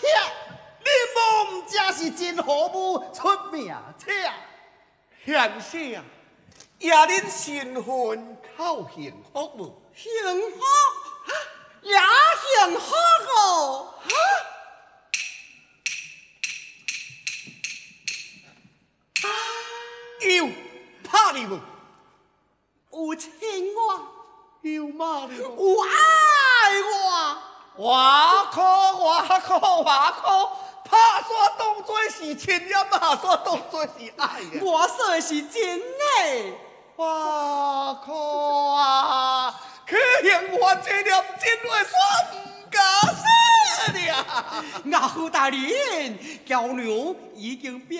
你梦真是真好母出名，切！ 贤婿啊，也恁新婚靠幸福无？ 幸福，也幸福哦！ 有怕你无？ 有亲我， 有骂你无？ 有爱我。 哇靠！拍煞当作是亲，也骂煞当作是爱呀！ 我说的是真的。 哇靠啊！可幸我这念真话煞唔假说了。 岳父大人，娇娘已经变。